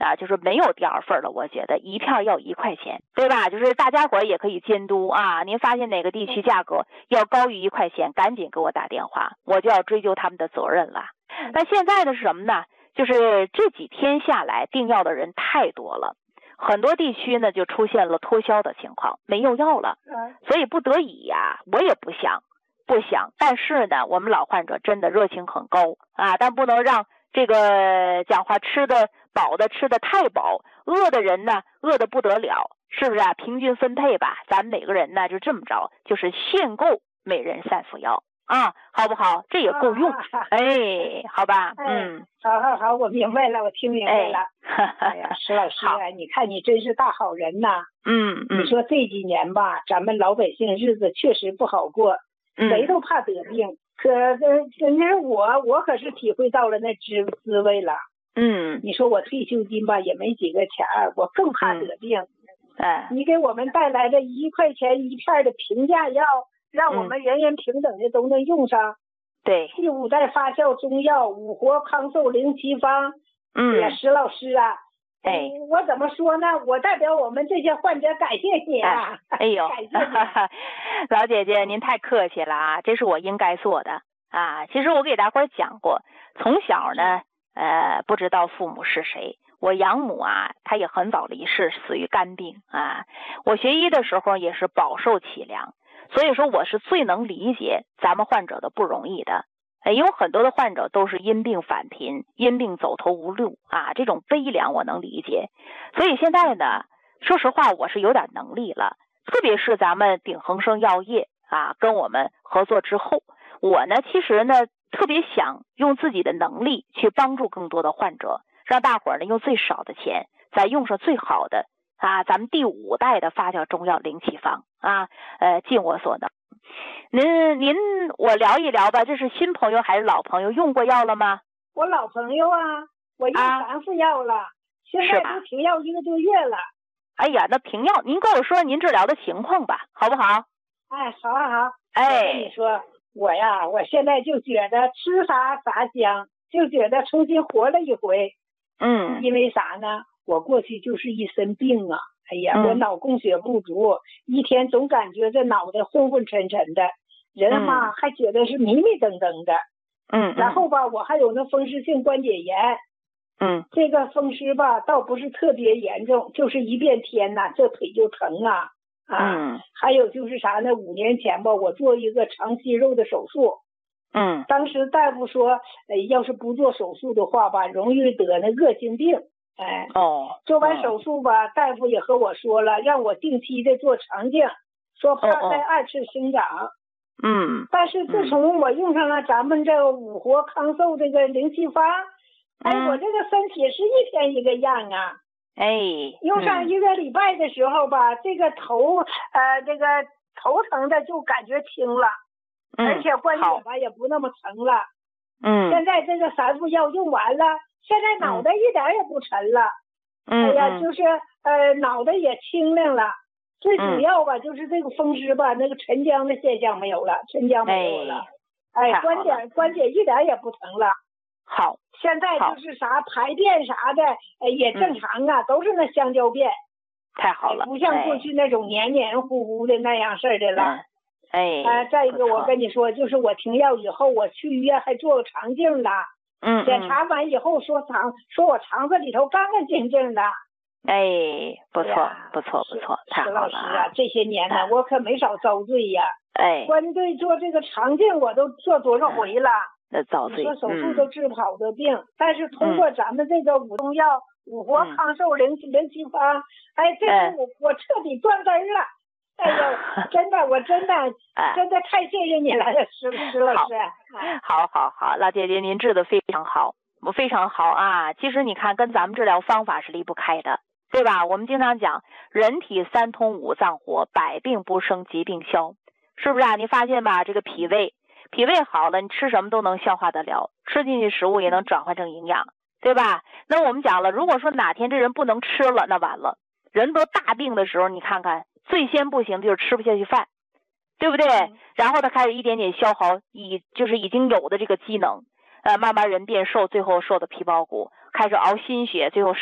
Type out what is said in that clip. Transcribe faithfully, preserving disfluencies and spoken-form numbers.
啊，就是没有第二份了。我觉得一片要一块钱，对吧？就是大家伙也可以监督啊。您发现哪个地区价格要高于一块钱，赶紧给我打电话，我就要追究他们的责任了。那现在的是什么呢？就是这几天下来订药的人太多了，很多地区呢就出现了脱销的情况，没有药了，所以不得已呀、啊，我也不想不想，但是呢，我们老患者真的热情很高啊，但不能让这个讲话吃的饱的吃的太饱，饿的人呢饿得不得了，是不是啊？平均分配吧，咱们每个人呢就这么着，就是限购每人三副药。啊，好不好？这也够用，啊、哎，好吧， 哎、 嗯， 好好好，我明白了，我听明白了。哎, 哎呀，石老师啊，你看你真是大好人呐。 嗯嗯。 你说这几年吧，咱们老百姓日子确实不好过， 嗯、 谁都怕得病。可这你说我，我可是体会到了那滋滋味了。 嗯。 你说我退休金吧也没几个钱儿，我更怕得病。 哎、嗯。 你给我们带来的一块钱一片的平价药。让我们人人平等的都能用上。 对、 嗯，第五代发酵中药五活康寿灵奇方。 嗯， 也石老师啊， 哎， 我怎么说呢？我代表我们这些患者感谢你啊！ 哎, 哎呦， 感谢你， 老姐姐您太客气了啊，这是我应该做的啊。其实我给大伙儿讲过，从小呢，呃，不知道父母是谁。我养母啊，她也很早离世，死于肝病啊。我学医的时候也是饱受凄凉。所以说我是最能理解咱们患者的不容易的，呃，因为很多的患者都是因病返贫，因病走投无路啊，这种悲凉我能理解。所以现在呢，说实话我是有点能力了，特别是咱们鼎恒生药业啊跟我们合作之后，我呢其实呢特别想用自己的能力去帮助更多的患者，让大伙儿呢用最少的钱再用上最好的啊，咱们第五代的发酵中药灵奇方啊，呃，尽我所能。您您我聊一聊吧，这是新朋友还是老朋友？用过药了吗？ 我老朋友啊，我用三副药了，啊、现在都停药一个多月了。 哎呀，那停药，您跟我说您治疗的情况吧，好不好？ 哎，好好好。 哎， 我跟你说，我呀，我现在就觉得吃啥啥香，就觉得重新活了一回。 嗯， 因为啥呢？我过去就是一身病啊，哎呀， 嗯、 我脑供血不足，一天总感觉这脑袋昏昏沉沉的，人嘛、嗯、还觉得是迷迷瞪瞪的， 嗯， 然后吧，我还有那风湿性关节炎， 嗯， 这个风湿吧倒不是特别严重，就是一变天呐，这腿就疼啊，啊， 嗯， 还有就是啥呢？五年前吧，我做一个肠息肉的手术。 嗯， 当时大夫说，呃，要是不做手术的话吧，容易得那恶性病。哎， 哦， 做完手术吧，哦、大夫也和我说了，让我定期的做肠镜，说怕再二次生长。 嗯， 但是自从我用上了咱们这个五活康寿这个灵气方，嗯、哎，我这个身体是一天一个样啊。 哎， 用上一个礼拜的时候吧，嗯、这个头呃这个头疼的就感觉轻了。 嗯、 而且关节吧也不那么疼了。 嗯， 现在这个三副药用完了，现在脑袋一点也不沉了。 嗯， 哎呀，就是呃脑袋也清亮了。最主要吧，嗯、就是这个风湿吧，那个沉僵的现象没有了，沉僵没有了。哎，哎关节关节一点也不疼了。 好， 现在就是啥排便啥的，哎也正常啊，嗯、都是那香蕉便。 太好了， 不像过去那种黏黏糊糊的那样式儿的了。 嗯哎， 啊，再一个，我跟你说，就是我停药以后，我去医院还做个肠镜了。 嗯， 检查完以后说肠，说我肠子里头干干净净的。 哎，不错，不错，不错，太好了。 石老师啊，这些年呢，我可没少遭罪呀。 哎， 光对做这个肠镜，我都做多少回了。 那遭罪。 你说手术都治不好的病，但是通过咱们这个五中药五活康寿灵灵奇方，哎，这是我我彻底断根了。哎呦，真的，我真的，真的太谢谢你了，石石老师。 好，好，好，老姐姐，您治的非常好，我非常好啊。其实你看，跟咱们治疗方法是离不开的，对吧？我们经常讲，人体三通五脏活，百病不生，疾病消，是不是啊？你发现吧，这个脾胃，脾胃好了，你吃什么都能消化得了，吃进去食物也能转换成营养，对吧？那我们讲了，如果说哪天这人不能吃了，那完了，人得大病的时候，你看看。最先不行的就是吃不下去饭，对不对？嗯、然后他开始一点点消耗已就是已经有的这个机能，呃，慢慢人变瘦，最后瘦的皮包骨，开始熬心血，最后。